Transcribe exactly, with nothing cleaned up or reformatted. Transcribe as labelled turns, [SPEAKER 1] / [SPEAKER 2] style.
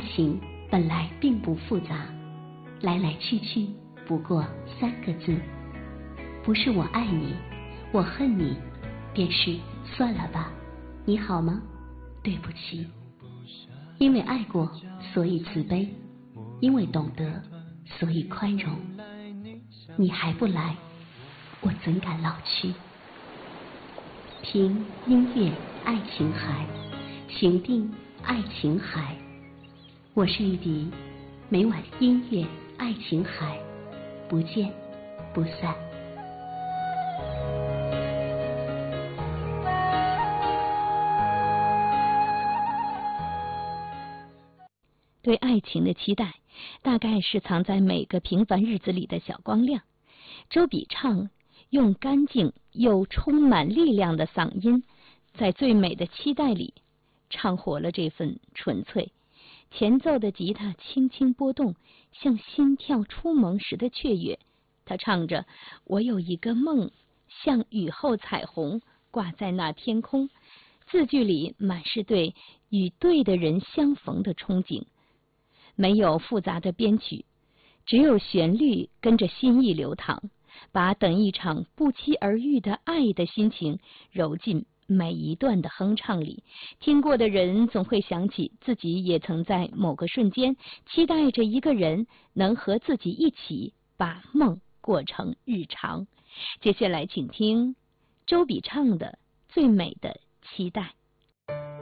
[SPEAKER 1] 情本来并不复杂，来来去去不过三个字，不是我爱你，我恨你，便是算了吧，你好吗？对不起。因为爱过，所以慈悲；因为懂得，所以宽容。你还不来，我怎敢老去？听音乐爱琴海，行定爱琴海。我是玉笛，每晚音乐爱琴海，不见不散。
[SPEAKER 2] 对爱情的期待，大概是藏在每个平凡日子里的小光亮。周笔畅用干净又充满力量的嗓音，在最美的期待里唱活了这份纯粹。前奏的吉他轻轻波动，像心跳初萌时的雀跃。他唱着：我有一个梦，像雨后彩虹挂在那天空。字句里满是对与对的人相逢的憧憬。没有复杂的编曲，只有旋律跟着心意流淌，把等一场不期而遇的爱的心情揉进每一段的哼唱里。听过的人总会想起自己也曾在某个瞬间期待着一个人能和自己一起把梦过成日常。接下来请听周笔畅的《最美的期待》。